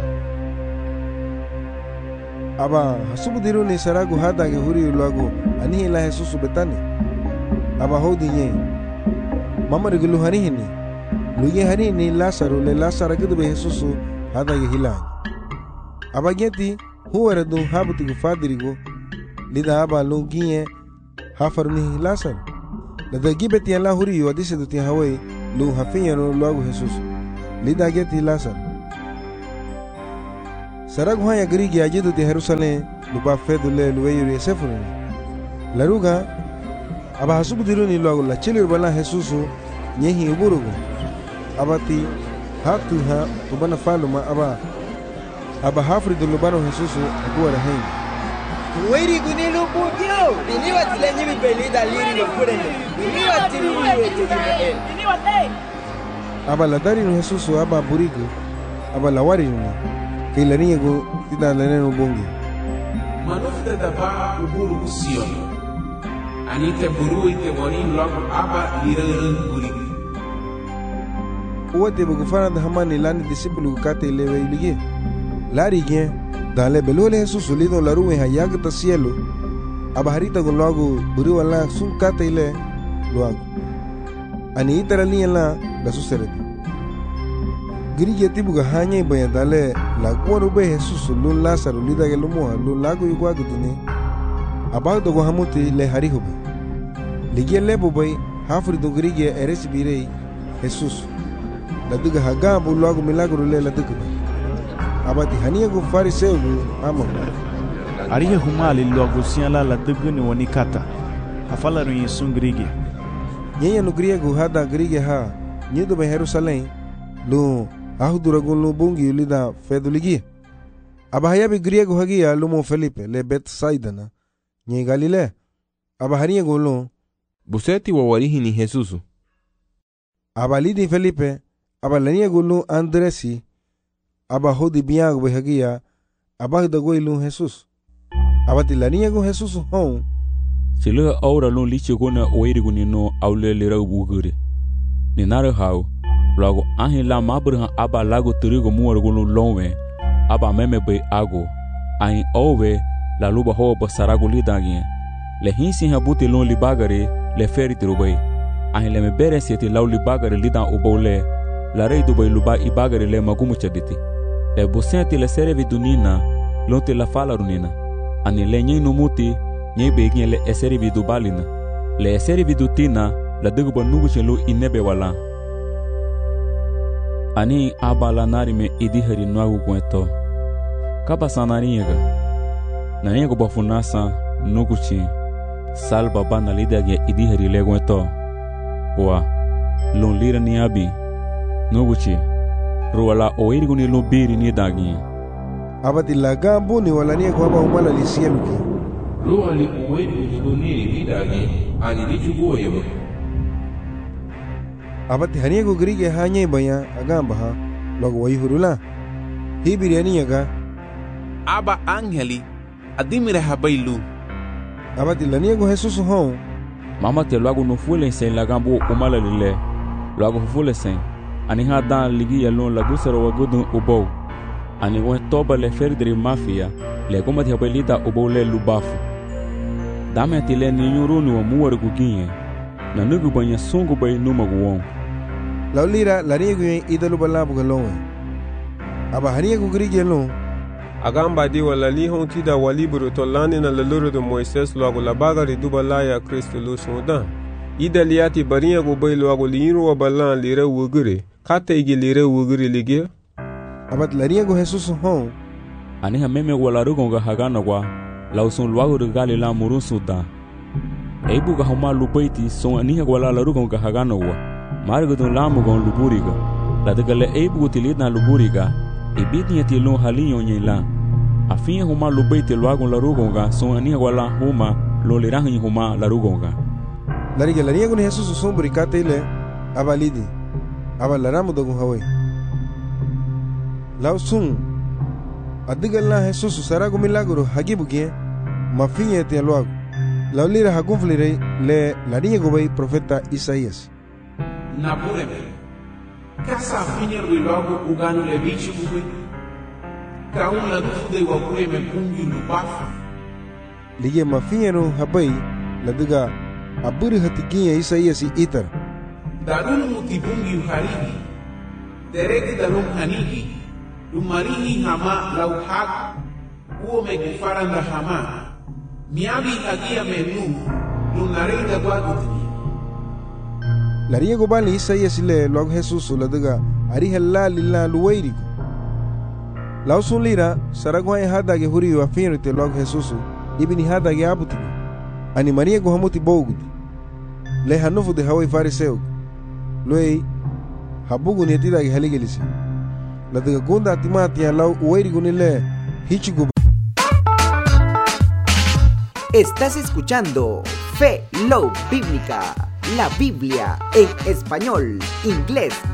Aba hasubu diru ni saragu hada ge huri lagu ani la Jesus betani. Aba hodi nye. Mama regulu hari hini. Luye hari ni Lazaro le Lazaro gudbe Jesusu hada ge hilaj. Aba geti huwara du habuti gu fadirigo. Lida aba lungiye hafarni Lazaro. Lada gibeti ala huri yu adise duti hawai lu hafinyano luagu Jesus lida geti Lazaro saragu hanya grigi ajidu ti Jerusalem luba fedu le luweyuri esefuru laruga aba hasubu diruni luagu la chilir bala Jesus nyehi uburugu abati hatu ha tubana faluma aba aba hafri du lubano Jesus aguara hen Wiri gunilu bugyo bini watilenyi bibelida liri no kurende bini watiri wetu Israel bini wate aba la dari no Jesus aba burigu aba la wari no ke la niya go tida la no bongi manufta da ba uburu usio anite buru ite woni logo aba lirerun burigu uwate bugu fana da hamani lani disipulu kate lewe ilige lari gen dale belole Jesus lido la ruwe hayag ta cielo abaharita con logo buri wala sun kate ile luago ani itara li la la suserete grige tibuga hanya baya dale la kwaro be Jesus lu Lazaro lida ke lumo lu lago igwa gutune abado go hamuti le harihobe ligie lebo bay hafri do grige eres birei Jesus la duga hagabu logo milagro le la duga abati hania go fariseu amo arihe humali logo siala la duga ni woni kata hafala ru yesun grige nyenya no griego hada grige ha nyedo be Jerusalem lu ahudura gon lu bungi lida feduligi abahaya be griego hagia lumo Felipe le Betsaida na nye Galile abahania go lu buseti wa warihi ni Jesus abalidi Felipe abalania go lu Andresi aba hodi biang be hagia aba da go lu Jesus abati lania go Jesus hon sila aura lo lichi gona oiri guni no aule lera bugure ni nare hau lago ahi la mabra aba lago turigo muar gulu lonwe aba meme be ago ahi owe la luba ho basarago lidagi le hinsi habuti lon libagare le feri tirubai ahi le me bere seti law libagare lidan obole la rei dubai luba ibagare le magumu chaditi le bosenti le serevi dunina lonte la fala runina ani le nyi numuti nyi begin le eseri vidu balina le eseri vidu tina la dugu nugu chelo inebe wala ani abala nari me idihari nwagu kweto kaba sanari yega nani yego bafunasa nugu chi salba bana lidage idihari le kweto wa lon lira ni abi nugu chi ruwala oiri guni lo biri ni dagi abati la gambo ni wala ni ko aba umala lisieluki ruwa li uwedu nidoniri lidagi ani lichugo yebo abati haniego grige hanye baya agamba ha logo wayhurula hibiriani yaga aba angeli adimire habailu abati laniego Jesus hon mama te logo no fule sen la gambo umala lile logo fule sen ani ha dan ligi yalon la busaro wagudu ubo ani won toba le ferdri mafia le goma te habelita ubo le lubafu dame tile ni nyuruni wa muwar guginye na nugu banya sungu bay numa guwon laulira laniego idalu balabu galon aba haniego grige lon agamba di wala li hon tida walibru tolani na laluru de Moises logo la bagari dubala ya Kristo lu sudan idaliati bariya go bay logo liru wa balan lire wugure kata igi lire wugure lige abat laniego Jesus hon ani ha meme wala rugonga hagana kwa lausun logo de galila murun sudan eibu ga homa lubaiti son ani ha wala la rugonga hagana wa margo don lamu gon luburiga la de gale eibu tilidna luburiga ibidnya tilo halinyo nyela afia homa lubaiti logo la rugonga son ani ha wala homa lo lirahi homa la rugonga lari ga laniego ni Jesus son burikate ile abalidi abalaramu dogun hawai lausun adigala Jesus sarago milagro hagibugie mafinye te logo laulira hagunflire le laniego bay profeta Isaías na burebe kasa finyer wi logo uganu le bichi bugwe ka un la dufude wa kure me pungi lubafu lige mafinyero habai la diga aburi hatigiya Isaías itar darun mutibungi uharigi deregi dalum hanigi lumarihi hama lau hak uo me gufaranda hama miabi hagia menu lunarida gwadutini La riego bali Isaías le log Jesús la daga ari halla lilla luwairigo. Law sun lira saragwa hada ge huri wa finrite log Jesús ibni hada ge abutigo. Ani Maria go hamuti bogudi. Le hanufu de hawai fariseu. Loi habugu ni tida ge haligelisi. La daga gunda timati ya law uwairigo ni le hichigo. Estás escuchando Fe Love Bíblica, la Biblia en español, inglés